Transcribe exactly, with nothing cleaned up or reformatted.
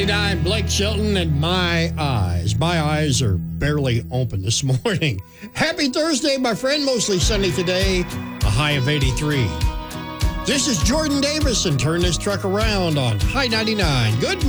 I'm Blake Shelton, and my eyes, my eyes are barely open this morning. Happy Thursday, my friend. Mostly sunny today, a high of eighty-three. This is Jordan Davis, and turn this truck around on High ninety-nine. Good morning.